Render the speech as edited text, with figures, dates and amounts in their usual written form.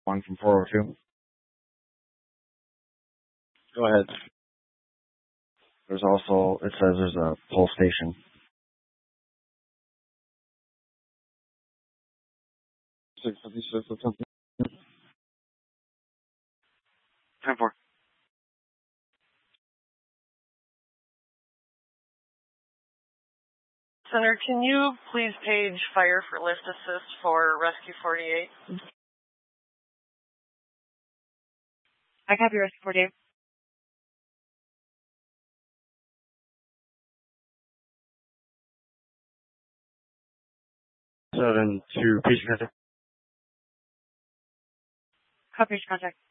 One from 402. Go ahead. There's also, it says there's a pole station. 656 or something. 10-4. Center, can you please page fire for lift assist for Rescue 48? I copy Rescue 48. 7 to patient contact. Copy patient contact.